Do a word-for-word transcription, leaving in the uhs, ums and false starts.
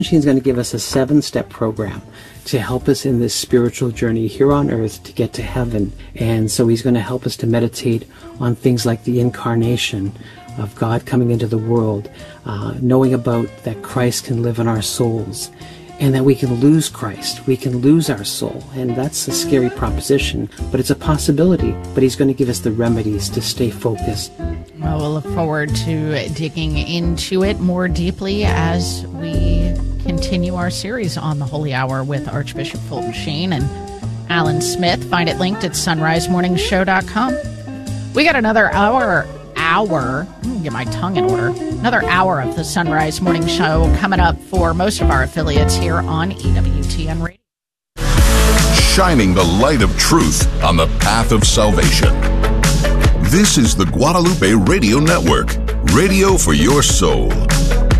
He's going to give us a seven-step program to help us in this spiritual journey here on earth to get to heaven. And so he's going to help us to meditate on things like the incarnation of God coming into the world, uh, knowing about that Christ can live in our souls, and that we can lose Christ, we can lose our soul. And that's a scary proposition, but it's a possibility. But he's going to give us the remedies to stay focused. Well, we'll look forward to digging into it more deeply as we continue our series on the Holy Hour with Archbishop Fulton Sheen and Alan Smith. Find it linked at sunrise morning show dot com. We got another hour, hour, let me get my tongue in order, another hour of the Sunrise Morning Show coming up for most of our affiliates here on E W T N Radio. Shining the light of truth on the path of salvation. This is the Guadalupe Radio Network, radio for your soul.